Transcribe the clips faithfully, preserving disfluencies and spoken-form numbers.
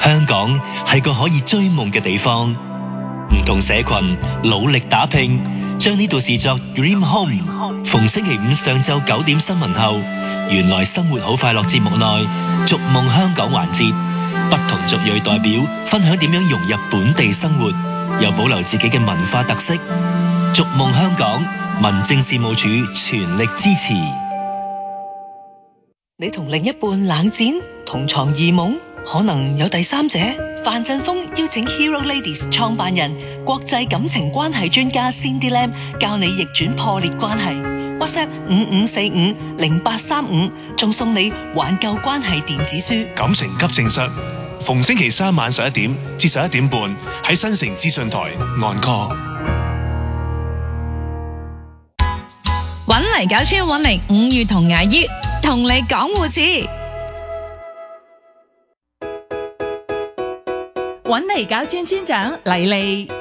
香港係個可以追夢嘅地方，唔同社群努力打拼，將呢度視作 Dream Home。逢星期五上晝九點新聞後，原來生活好快樂節目內逐夢香港環節，不同族裔代表分享點樣融入本地生活，又保留自己嘅文化特色。逐夢香港，民政事務處全力支持。 你同另一半冷戰，同床異夢，可能有第三者。范振鋒邀請 Hero Ladies 創辦人、國際感情關係專家 Cindy Lam 教你逆轉破裂關係。WhatsApp 五五四五零八三五，仲送你挽救關係電子書。 感情急症室，逢星期三晚十一點至十一點半喺新城資訊台 On Call。 搵嚟搞村，搵嚟五月同牙醫，同你講護士。 搵嚟搞村村長麗麗，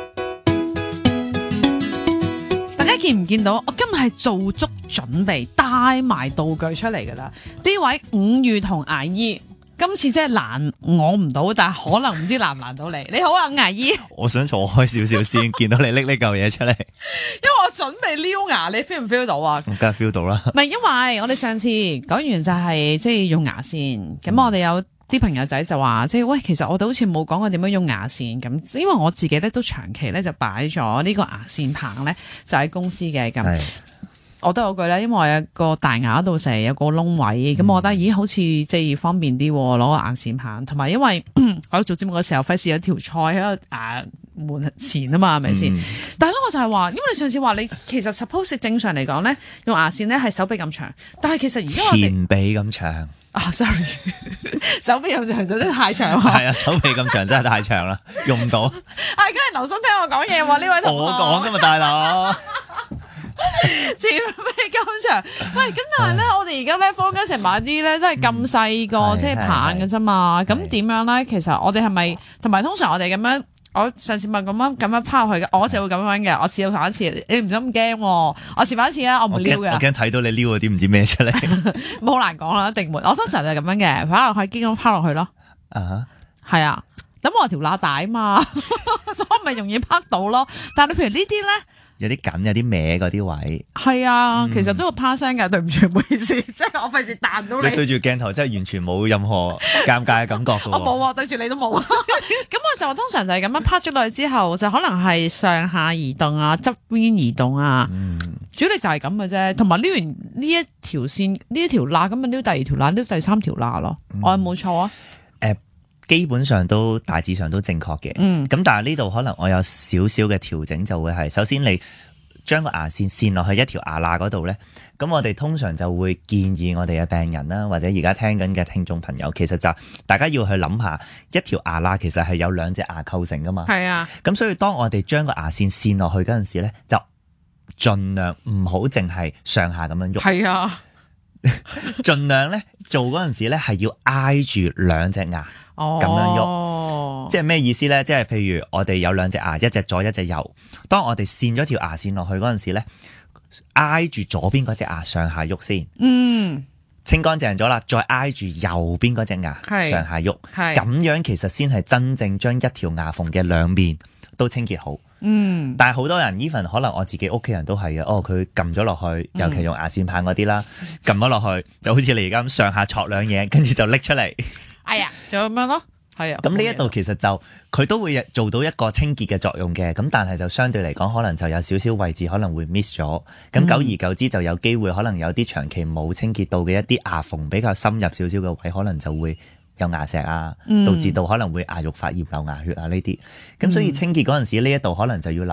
大家見唔見到？我今日係做足準備，帶埋道具出嚟噶啦。呢位五月同牙醫，今次真係難我唔到，但係可能唔知難唔難到你。你好啊，牙醫。 我想坐開少少先，見到你拎呢嚿嘢出嚟。 因為我準備撩牙，你 feel 唔 feel 到啊？ 我梗係 feel 到啦。唔係，因為我哋上次講完就係即係用牙線，咁我哋有啲朋友仔就話，即係喂，其實我哋好似冇講過點樣用牙線咁，因為我自己咧都長期咧就擺咗呢個牙線棒咧，就喺公司嘅咁。我都有句咧，因為我有個大牙度成日有個窿位，咁、嗯、我覺得咦好似即係方便啲攞個牙線棒，同埋因為我做節目嘅時候費事有條菜喺個牙門前啊嘛，係咪先？嗯、但係咧我就係話，因為你上次話你其實 suppose 正常嚟講咧，用牙線咧係手臂咁長，但係其實而家我哋前臂咁長啊 ，sorry， 手臂咁長就真係太長啦。 係啊，手臂咁長真係太長啦，用唔到。 啊，梗係留心聽我講嘢喎，呢位同學。 我講㗎嘛，大佬。 前臂咁長，喂，咁但係咧，我哋而家咧坊間成買啲咧都係咁細個，即係棒嘅啫嘛。咁點樣咧？其實我哋係咪同埋通常我哋咁樣？我上次問咁樣咁樣拋落去嘅，我就會咁樣嘅。我試過一次，你唔使咁驚。我試翻一次啊，我唔撩嘅。 我驚睇到你撩嗰啲唔知咩出嚟。 冇好難講啦，一定會。我通常就係咁樣嘅，拋落去，經咁拋落去咯。啊，係啊。咁我條罅大啊嘛，所以咪容易拍到咯。但係你譬如呢啲咧。 有啲緊，有啲歪嗰啲位。係啊，其實都有趴聲㗎，對唔住，唔好意思，即係我費事彈到你。 你對住鏡頭真係完全冇任何尷尬嘅感覺㗎喎。 我冇啊，對住你都冇。咁我就通常就係咁樣趴咗落去之後，就可能係上下移動啊，側邊移動啊。嗯、主要你就係咁嘅啫。同埋撩完呢一條線，呢一條罅，咁啊撩第二條罅，撩第三條罅咯。嗯、我係冇錯啊。 誒、呃。基本上都大致上都正確嘅，咁、嗯、但係呢度可能我有少少嘅調整，就會係首先你將個牙線線落去一條牙罅嗰度呢，咁我哋通常就會建議我哋嘅病人啦，或者而家聽緊嘅聽眾朋友，其實就大家要去諗下一條牙罅其實係有兩隻牙構成噶嘛，係啊，咁所以當我哋將個牙線線落去嗰陣時呢，就盡量唔好淨係上下咁樣喐，係啊，盡量呢做嗰陣時呢係要挨住兩隻牙。咁樣喐，即係咩意思咧？即係譬如我哋有兩隻牙，一隻左一隻右。當我哋線咗條牙線落去嗰陣時咧，挨住左邊嗰隻牙上下喐先。嗯，清乾淨咗啦，再挨住右邊嗰隻牙上下喐。係咁樣，其實先係真正將一條牙縫嘅兩邊都清潔好。嗯，但係好多人 even 可能我自己屋企人都係嘅。哦，佢撳咗落去，尤其用牙線棒嗰啲啦，撳咗落去就好似你而家咁上下戳兩嘢，跟住就拎出嚟。 哎呀，就咁樣咯，係啊。咁呢一度其實就佢都會做到一個清潔嘅作用嘅，咁但係就相對嚟講，可能就有少少位置可能會 miss 咗。咁久而久之就有機會可能有啲長期冇清潔到嘅一啲牙縫比較深入少少嘅位，可能就會有牙石啊，導致到可能會牙肉發炎、流牙血啊呢啲。咁所以清潔嗰陣時呢一度可能就要留